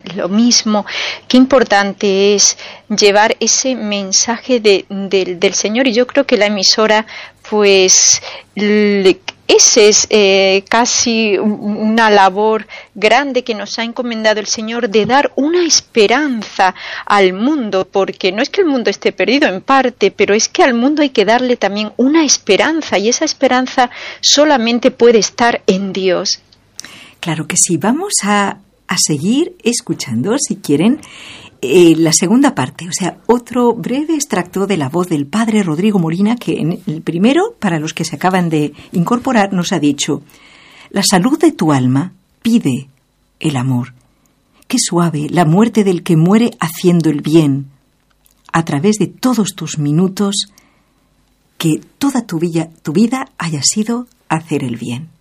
lo mismo. Qué importante es llevar ese mensaje del Señor, y yo creo que la emisora, pues, ese es casi una labor grande que nos ha encomendado el Señor, de dar una esperanza al mundo, porque no es que el mundo esté perdido en parte, pero es que al mundo hay que darle también una esperanza, y esa esperanza solamente puede estar en Dios. Claro que sí. Vamos a seguir escuchando, si quieren, la segunda parte, o sea, otro breve extracto de la voz del padre Rodrigo Molina, que en el primero, para los que se acaban de incorporar, nos ha dicho: la salud de tu alma pide el amor. Qué suave la muerte del que muere haciendo el bien. A través de todos tus minutos, que toda tu vida haya sido hacer el bien.